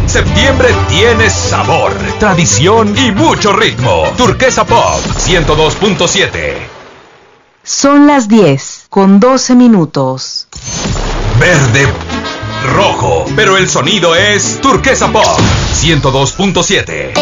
Septiembre tiene sabor, tradición y mucho ritmo. Turquesa Pop 102.7. Son las 10:12. Verde, rojo, pero el sonido es Turquesa Pop 102.7.